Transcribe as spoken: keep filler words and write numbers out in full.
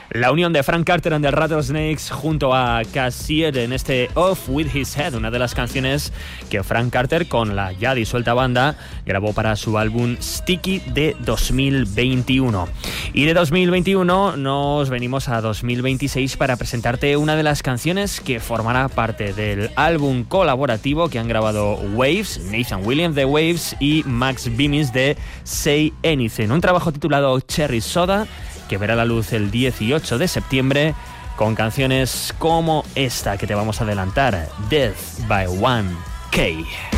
La unión de Frank Carter and the Rattlesnakes junto a Casier en este Off With His Head, una de las canciones que Frank Carter, con la ya disuelta banda, grabó para su álbum Sticky de dos mil veintiuno. Y de dos mil veintiuno nos venimos a dos mil veintiséis para presentarte una de las canciones que formará parte del álbum colaborativo que han grabado Waves, Nathan Williams de Waves y Max Bemis de Say Anything, un trabajo titulado Cherry Soda, que verá la luz el dieciocho de septiembre, con canciones como esta que te vamos a adelantar, Death by one K.